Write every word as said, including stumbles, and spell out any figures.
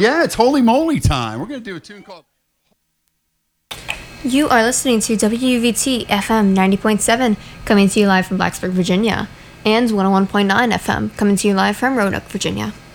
Yeah, it's Holy Moly time. We're going to do a tune called... You are listening to W V T F M ninety point seven, coming to you live from Blacksburg, Virginia, and one oh one point nine F M, coming to you live from Roanoke, Virginia.